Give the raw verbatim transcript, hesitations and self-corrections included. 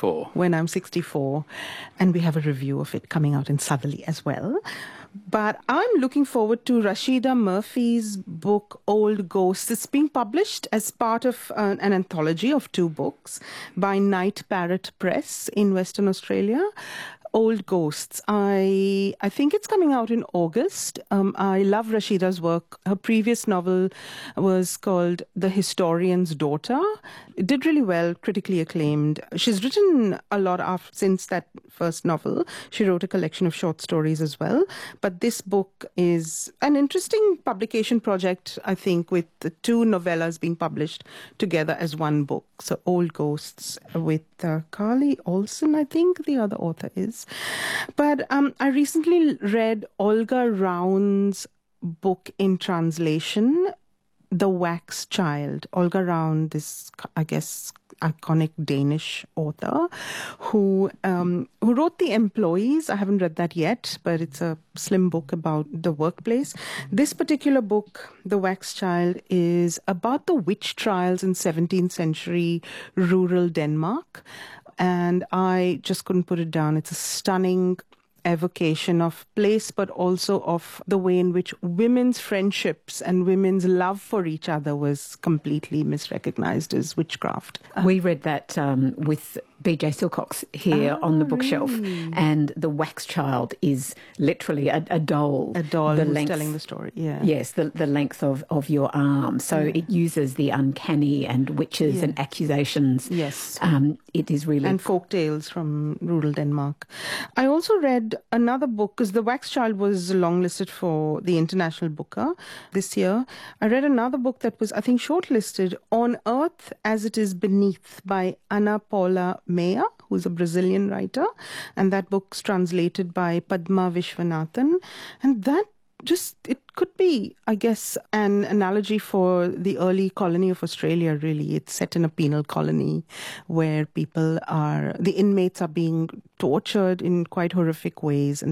sixty-four. When I'm sixty-four. And we have a review of it coming out in Southerly as well. But I'm looking forward to Rashida Murphy's book, Old Ghosts. It's being published as part of uh, an anthology of two books by Night Parrot Press in Western Australia. Old Ghosts. I I think it's coming out in August. Um, I love Rashida's work. Her previous novel was called The Historian's Daughter. It did really well, critically acclaimed. She's written a lot after, since that first novel. She wrote a collection of short stories as well. But this book is an interesting publication project, I think, with the two novellas being published together as one book. So Old Ghosts with uh, Carly Olson, I think the other author is. But um, I recently read Olga Round's book in translation, The Wax Child. Olga Round, this, I guess, iconic Danish author who um, who wrote The Employees. I haven't read that yet, but it's a slim book about the workplace. This particular book, The Wax Child, is about the witch trials in seventeenth century rural Denmark. And I just couldn't put it down. It's a stunning evocation of place, but also of the way in which women's friendships and women's love for each other was completely misrecognized as witchcraft. We read that um, with B J Silcox here Oh, on the bookshelf, really? and the Wax Child is literally a, a doll. A doll the who's length, telling the story, yeah. Yes, the, the length of, of your arm. So Yeah. it uses the uncanny and witches Yeah. and accusations. Yes. Um, it is really... And folk tales from rural Denmark. I also read another book, because The Wax Child was longlisted for the International Booker this year. I read another book that was, I think, shortlisted, On Earth as It Is Beneath by Ana Paula Meyer, who's a Brazilian writer. And that book's translated by Padma Vishwanathan. And that just, it could be, I guess, an analogy for the early colony of Australia, really. It's set in a penal colony where people are, the inmates are being tortured in quite horrific ways, and